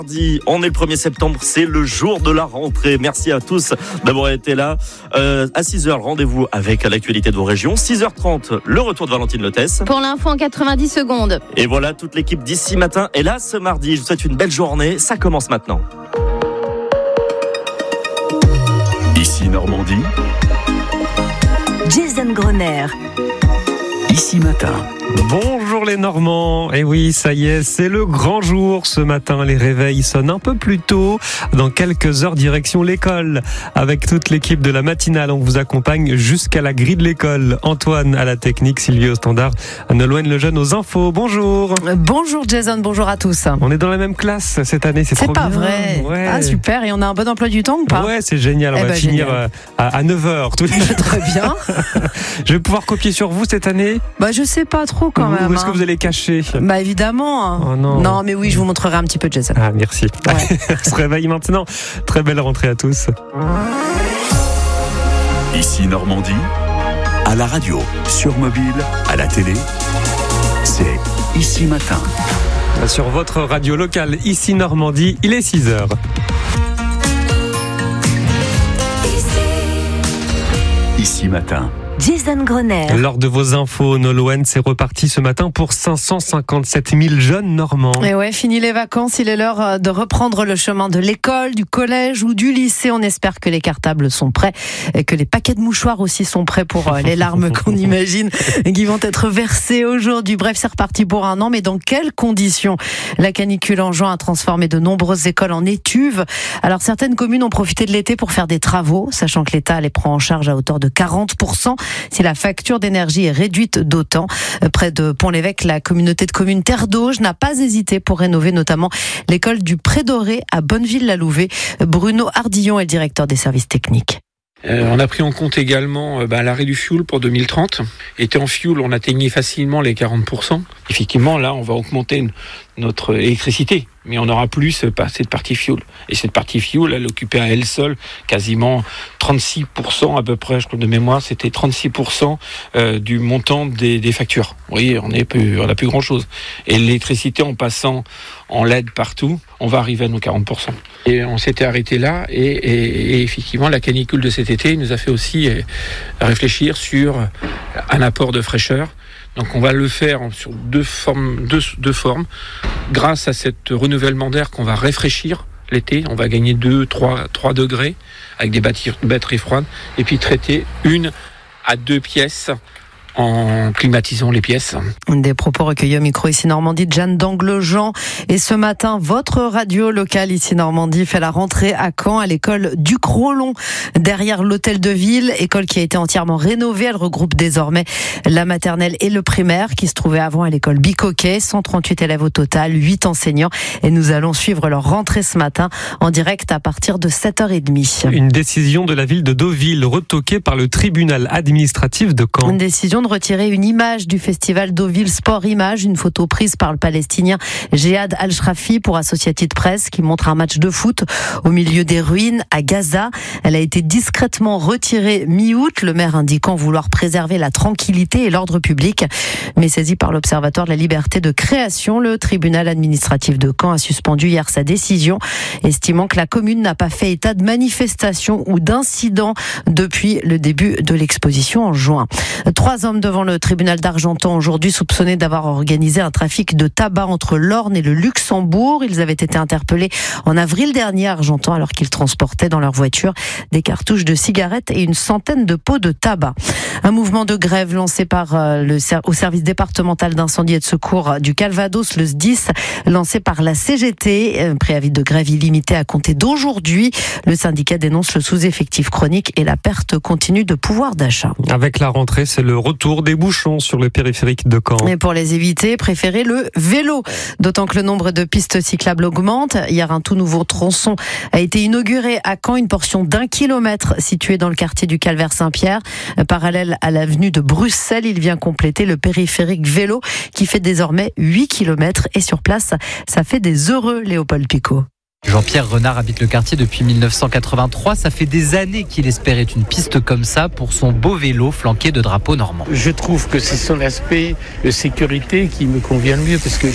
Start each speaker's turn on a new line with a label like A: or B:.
A: On est le 1er septembre, c'est le jour de la rentrée. Merci à tous d'avoir été là. À 6h, rendez-vous avec l'actualité de vos régions. 6h30, le retour de Valentine Lotès.
B: Pour l'info en 90 secondes.
A: Et voilà, toute l'équipe d'ici matin est là ce mardi. Je vous souhaite une belle journée. Ça commence maintenant.
C: Ici Normandie.
D: Jason Grenier.
C: Ici matin.
E: Bonjour les Normands, et oui ça y est, c'est le grand jour ce matin, les réveils sonnent un peu plus tôt, dans quelques heures direction l'école. Avec toute l'équipe de la matinale, on vous accompagne jusqu'à la grille de l'école. Antoine à la technique, Sylvie au standard, Nolwenn Lejeune aux infos, bonjour.
F: Bonjour Jason, bonjour à tous.
E: On est dans la même classe cette année, c'est trop
F: pas
E: bien.
F: Vrai.
E: Ouais.
F: Ah super, et on a un bon emploi du temps ou pas?
E: Ouais, c'est génial, on va finir à 9h tous les jours.
F: Très bien.
E: Je vais pouvoir copier sur vous cette année?
F: Bah je sais pas trop quand même.
E: Où est-ce que vous allez cacher?
F: Bah évidemment.
E: Oh non.
F: Mais oui, je vous montrerai un petit peu Jason.
E: Ah merci.
F: Ouais.
E: On se réveille maintenant. Très belle rentrée à tous.
C: Ici Normandie, à la radio, sur mobile, à la télé, c'est Ici Matin.
E: Sur votre radio locale, ici Normandie, il est 6h.
C: Ici Matin.
D: Jason Grenier.
E: Lors de vos infos, Nolwenn, c'est reparti ce matin pour 557 000 jeunes Normands.
F: Et ouais, fini les vacances, il est l'heure de reprendre le chemin de l'école, du collège ou du lycée. On espère que les cartables sont prêts et que les paquets de mouchoirs aussi sont prêts pour les larmes qu'on imagine qui vont être versées aujourd'hui. Bref, c'est reparti pour un an, mais dans quelles conditions? La canicule en juin a transformé de nombreuses écoles en étuves. Alors certaines communes ont profité de l'été pour faire des travaux, sachant que l'État les prend en charge à hauteur de 40%. Si la facture d'énergie est réduite d'autant, près de Pont-l'Évêque, la communauté de communes Terre d'Auge n'a pas hésité pour rénover notamment l'école du Pré-Doré à Bonneville-la-Louvet. Bruno Hardillon est le directeur des services techniques.
G: On a pris en compte également l'arrêt du fioul pour 2030. Et en fioul, on atteignait facilement les 40%. Effectivement, là, on va augmenter notre électricité. Mais on n'aura plus cette partie fioul. Et cette partie fioul, elle occupait à elle seule quasiment 36% à peu près, je crois de mémoire, c'était 36% du montant des factures. Vous voyez, on n'a plus grand chose. Et l'électricité, en passant en LED partout, on va arriver à nos 40%. Et on s'était arrêté là, et effectivement, la canicule de cet été nous a fait aussi réfléchir sur un apport de fraîcheur. Donc on va le faire sur deux formes. Grâce à cet renouvellement d'air qu'on va réfléchir l'été, on va gagner 2-3 degrés avec des batteries froides, et puis traiter 1 à 2 pièces en climatisant les pièces.
F: Des propos recueillis au micro ici Normandie de Jeanne d'Anglejean. Et ce matin, votre radio locale ici Normandie fait la rentrée à Caen, à l'école du Crolon, derrière l'hôtel de ville, école qui a été entièrement rénovée. Elle regroupe désormais la maternelle et le primaire qui se trouvait avant à l'école Bicoquet. 138 élèves au total, 8 enseignants. Et nous allons suivre leur rentrée ce matin en direct à partir de 7h30.
E: Une décision de la ville de Deauville retoquée par le tribunal administratif de Caen.
F: Une décision de retirer une image du festival Deauville Sport Image, une photo prise par le Palestinien Jehad Al-Shrafi pour Associated Press qui montre un match de foot au milieu des ruines à Gaza. Elle a été discrètement retirée mi-août, le maire indiquant vouloir préserver la tranquillité et l'ordre public. Mais saisi par l'Observatoire de la liberté de création, le tribunal administratif de Caen a suspendu hier sa décision, estimant que la commune n'a pas fait état de manifestation ou d'incident depuis le début de l'exposition en juin. 3 hommes devant le tribunal d'Argentan aujourd'hui soupçonnés d'avoir organisé un trafic de tabac entre l'Orne et le Luxembourg. Ils avaient été interpellés en avril dernier à Argentan alors qu'ils transportaient dans leur voiture des cartouches de cigarettes et une centaine de pots de tabac. Un mouvement de grève lancé par au service départemental d'incendie et de secours du Calvados, le SDIS, lancé par la CGT. Préavis de grève illimité à compter d'aujourd'hui. Le syndicat dénonce le sous-effectif chronique et la perte continue de pouvoir d'achat.
E: Avec la rentrée, c'est le retour des bouchons sur le périphérique de Caen.
F: Et pour les éviter, préférez le vélo. D'autant que le nombre de pistes cyclables augmente. Hier, un tout nouveau tronçon a été inauguré à Caen, une portion d'1 kilomètre située dans le quartier du Calvaire-Saint-Pierre. Parallèle à l'avenue de Bruxelles, il vient compléter le périphérique vélo qui fait désormais 8 kilomètres. Et sur place, ça fait des heureux, Léopold Picot.
H: Jean-Pierre Renard habite le quartier depuis 1983. Ça fait des années qu'il espérait une piste comme ça pour son beau vélo flanqué de drapeaux normands.
I: Je trouve que c'est son aspect de sécurité qui me convient le mieux parce que